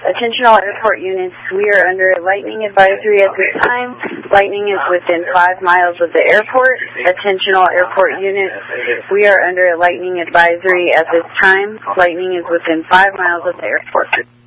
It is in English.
Attention all airport units, we are under a lightning advisory at this time. Lightning is within 5 miles of the airport. Attention all airport units, we are under a lightning advisory at this time. Lightning is within 5 miles of the airport.